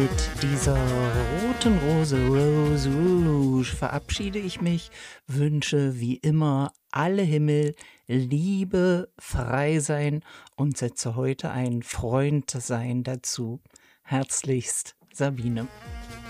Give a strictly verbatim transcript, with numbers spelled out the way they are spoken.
Mit dieser roten Rose, Rose Rouge, verabschiede ich mich, wünsche wie immer alle Himmel, Liebe, frei sein und setze heute ein Freund sein dazu. Herzlichst, Sabine.